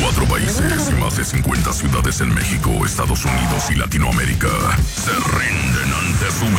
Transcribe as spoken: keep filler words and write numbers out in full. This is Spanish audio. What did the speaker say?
Cuatro países y más de cincuenta ciudades en México, Estados Unidos y Latinoamérica se rinden ante su